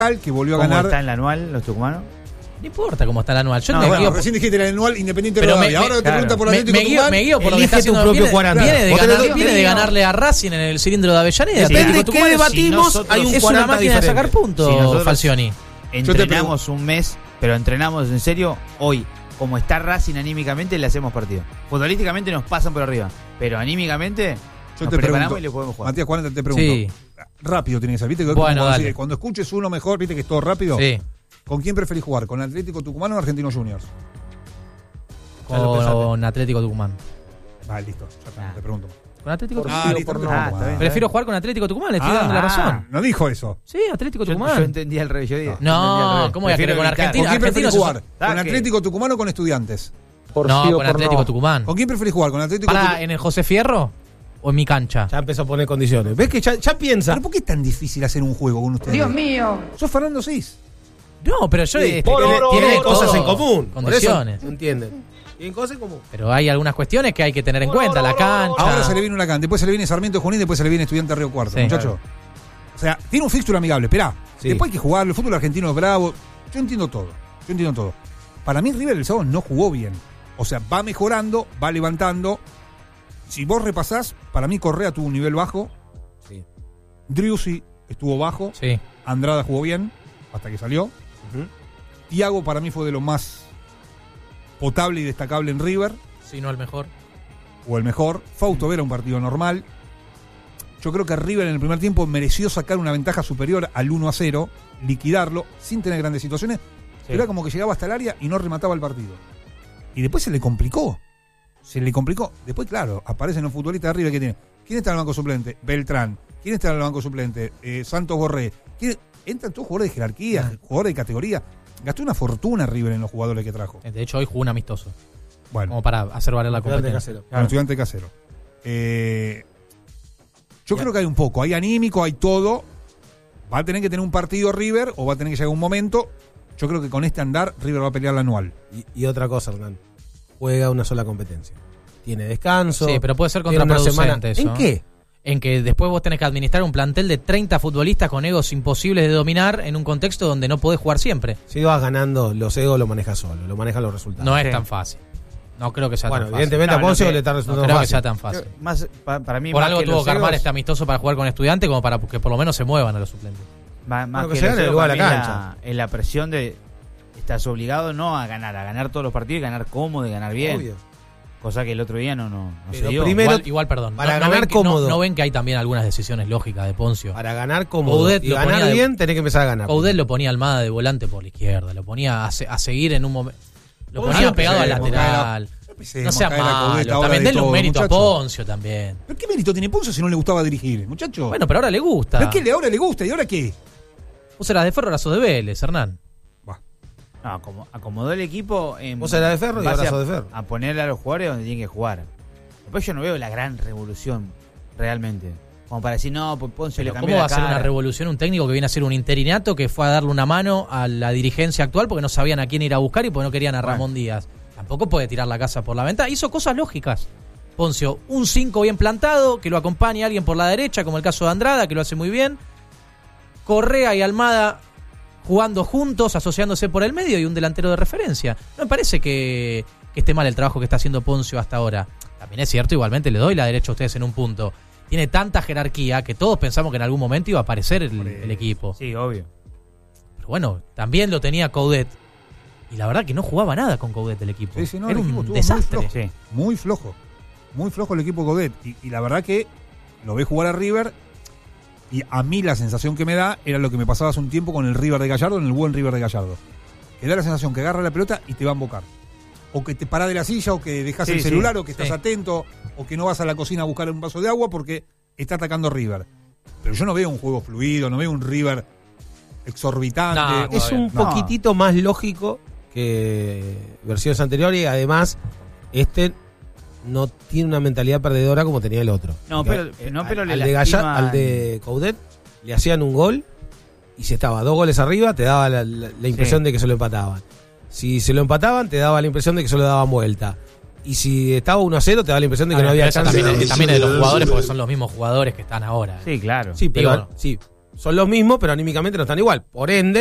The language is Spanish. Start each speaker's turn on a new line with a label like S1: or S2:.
S1: que volvió a
S2: ¿Cómo
S1: ganar.
S2: está en la anual los tucumanos?
S3: No importa cómo está el anual. Yo
S1: No,
S3: me
S1: bueno,
S3: guío
S1: recién dijiste el anual Independiente de
S3: Pero
S1: Rivadavia. Ahora te pregunta por Atlético Tucumán.
S3: me guío por lo que
S4: Elige
S3: está haciendo
S4: tu propio
S3: viene,
S4: 40.
S3: viene de ganarle a Racing en el cilindro de Avellaneda.
S2: Sí,
S3: Atlético
S4: ¿de qué
S3: Tucumán
S4: debatimos? Hay un
S3: es
S4: 40
S3: una máquina
S4: diferente.
S3: de sacar puntos,
S2: Si nosotros-
S3: Falcioni.
S2: Entrenamos un mes, pero entrenamos en serio hoy. Como está Racing anímicamente, le hacemos partido. Futbolísticamente nos pasan por arriba, pero anímicamente
S1: Yo
S2: nos
S1: te
S2: preparamos
S1: pregunto,
S2: y le podemos jugar.
S1: Matías 40, te pregunto.
S3: Sí.
S1: Rápido tiene que ser, ¿viste? Que
S3: Bueno,
S1: como
S3: dale.
S1: decir, cuando escuches uno mejor, ¿viste que es todo rápido?
S3: Sí.
S1: ¿Con quién preferís jugar? ¿Con Atlético Tucumán o Argentinos Juniors?
S3: Con Atlético Tucumán.
S1: Vale, listo. Ya está, no te pregunto más.
S3: Con Atlético
S1: Ah,
S3: Tucumán.
S1: listo, no te
S2: Ah,
S1: pregunto
S2: está bien.
S1: más.
S3: Prefiero jugar con Atlético Tucumán, le estoy dando la razón.
S1: No dijo eso.
S3: Sí, Atlético
S2: Yo
S3: Tucumán.
S2: entendía al revés. Yo dije,
S3: No,
S2: entendía al revés.
S3: ¿cómo voy a
S2: Prefiero
S3: querer con
S2: evitar.
S3: Argentina?
S1: ¿Con quién preferís
S3: Argentinos
S1: jugar? ¿Con
S2: Taque.
S1: Atlético Tucumán o con Estudiantes?
S3: No, con Atlético Tucumán.
S1: ¿Con quién preferís jugar? ¿Con Atlético
S3: ¿Para
S1: Tucumán?
S3: en el José Fierro o en mi cancha?
S4: Ya empezó a poner condiciones. ¿Ves que ya piensa?
S1: ¿Pero por qué es tan difícil hacer un juego con ustedes?
S5: Dios mío.
S1: Sos Fernando Sis.
S3: No, pero yo
S4: Sí,
S3: tiene
S4: tiene cosas
S3: todo,
S4: en común. Por
S3: condiciones.
S4: eso, ¿entienden? Tienen cosas en común.
S3: Pero hay algunas cuestiones que hay que tener en cuenta. La cancha.
S1: Ahora se le viene Huracán, después se le viene Sarmiento de Junín, después se le viene Estudiante Río Cuarto,
S3: Sí.
S1: muchacho. O sea, tiene un fixture amigable, esperá.
S4: Sí.
S1: Después hay que jugarlo, el fútbol argentino es bravo. Yo entiendo todo. Para mí River el sábado no jugó bien. O sea, va mejorando, va levantando. Si vos repasás, para mí Correa tuvo un nivel bajo.
S4: Sí.
S1: Driussi estuvo bajo.
S3: Sí.
S1: Andrada jugó bien, hasta que salió. Thiago para mí fue de lo más potable y destacable en River.
S3: Si no el mejor.
S1: O el mejor. Fausto era un partido normal. Yo creo que River en el primer tiempo mereció sacar una ventaja superior al 1-0, liquidarlo, sin tener grandes situaciones. Pero era como que llegaba hasta el área y no remataba el partido. Y después se le complicó. Después, claro, aparecen los futbolistas de River que tienen. ¿Quién está en el banco suplente? Beltrán. ¿Quién está en el banco suplente? Santos Borré. Entran todos jugadores de jerarquía, jugadores de categoría. Gastó una fortuna River en los jugadores que trajo.
S3: De hecho, hoy jugó un amistoso.
S1: Bueno,
S3: Como para hacer valer la
S4: Estudiante
S3: competencia.
S4: casero.
S1: con Estudiante Casero. Yo creo que hay un poco. Hay anímico, hay todo. Va a tener que tener un partido River o va a tener que llegar un momento. Yo creo que con este andar River va a pelear la anual.
S4: Y otra cosa, Hernán. Juega una sola competencia. Tiene descanso.
S3: Sí, pero puede ser
S4: tiene una
S3: contraproducente
S4: semana.
S3: eso.
S4: ¿En qué?
S3: En que después vos tenés que administrar un plantel de 30 futbolistas con egos imposibles de dominar en un contexto donde no podés jugar siempre.
S4: Si vas ganando, los egos lo manejas solo, lo manejan los resultados.
S3: No es
S2: Sí.
S3: tan fácil. No creo que sea
S4: Bueno,
S3: tan fácil.
S4: evidentemente
S2: No,
S4: a Poncio
S2: no,
S4: le está
S3: No
S4: resultando
S3: creo que
S4: fácil.
S3: sea tan fácil.
S2: Más, para mí,
S3: Por
S2: más
S3: algo
S2: que
S3: tuvo
S2: los
S3: que armar
S2: egos,
S3: este amistoso para jugar con Estudiantes, como para que por lo menos se muevan a los suplentes.
S2: Más
S4: Bueno, que
S2: que
S4: se
S2: los
S4: gane el
S2: egos,
S4: lugar a
S2: para
S4: la
S2: mí
S4: cancha.
S2: es la presión de estás obligado no a ganar todos los partidos y ganar cómodo y ganar bien.
S4: Obvio.
S2: Cosa que el otro día no se
S4: Pero
S2: dio.
S4: primero-
S3: Igual, perdón.
S4: para
S3: no
S4: ganar
S3: ven que,
S4: cómodo.
S3: No ven que hay también algunas decisiones lógicas de Poncio.
S4: Para ganar cómodo
S3: Coudet
S4: y
S3: lo
S4: ganar
S3: ponía de-
S4: bien, tenés que empezar a ganar.
S3: Coudet lo ponía Almada de volante por la izquierda, lo ponía a seguir en un momento. Lo
S1: Poncio,
S3: ponía pegado al
S1: empecemos,
S3: lateral. No sea malo. También denle un mérito a Poncio también.
S1: ¿Pero qué mérito tiene Poncio si no le gustaba dirigir, muchacho?
S3: Bueno, pero ahora le gusta.
S1: ¿Pero qué ahora le gusta? ¿Y ahora qué?
S3: Vos eras de Ferro, ahora sos de Vélez, Hernán.
S2: No, acomodó el equipo en
S4: Vos eras de Ferro y
S2: base
S4: ahora sos de Ferro.
S2: a ponerle a los jugadores donde tienen que jugar. Después yo no veo la gran revolución realmente. Como para decir, no, pues Poncio le
S3: Pero
S2: cambió
S3: ¿cómo va
S2: la
S3: a ser
S2: cara.
S3: una revolución un técnico que viene a ser un interinato que fue a darle una mano a la dirigencia actual porque no sabían a quién ir a buscar y porque no querían a Ramón Díaz? Tampoco puede tirar la casa por la ventana. Hizo cosas lógicas. Poncio, un 5 bien plantado, que lo acompañe alguien por la derecha, como el caso de Andrada, que lo hace muy bien. Correa y Almada jugando juntos, asociándose por el medio y un delantero de referencia. No me parece que esté mal el trabajo que está haciendo Poncio hasta ahora. También es cierto, igualmente le doy la derecha a ustedes en un punto. Tiene tanta jerarquía que todos pensamos que en algún momento iba a aparecer el equipo.
S2: Sí, obvio.
S3: Pero bueno, también lo tenía Coudet. Y la verdad que no jugaba nada con Coudet el equipo.
S1: Sí, no,
S3: Era
S1: el equipo
S3: un
S1: estuvo
S3: desastre.
S1: muy flojo. Muy flojo. Muy flojo el equipo Coudet. Y la verdad que lo ve jugar a River. Y a mí la sensación que me da era lo que me pasaba hace un tiempo con el River de Gallardo, en el buen River de Gallardo. Que da la sensación que agarra la pelota y te va a embocar. O que te parás de la silla, o que dejas
S2: Sí,
S1: el celular,
S2: sí,
S1: o que estás
S3: sí.
S1: atento, o que no vas a la cocina a buscar un vaso de agua porque está atacando River. Pero yo no veo un juego fluido, no veo un River exorbitante.
S3: No,
S4: Es
S3: todavía
S4: un poquitito más lógico que versiones anteriores y además no tiene una mentalidad perdedora como tenía el otro.
S2: No, pero le
S4: al de
S2: lastima-
S4: al de Coudet le hacían un gol y si estaba 2 goles arriba te daba la impresión
S2: Sí.
S4: de que se lo empataban. Si se lo empataban te daba la impresión de que se lo daban vuelta. Y si estaba 1-0 te daba la impresión de que no había
S3: Eso
S4: chance.
S3: también es de los jugadores porque son los mismos jugadores que están ahora.
S2: Sí, claro.
S4: Sí, pero
S3: Digo,
S4: sí, son los mismos, pero anímicamente no están igual. Por ende,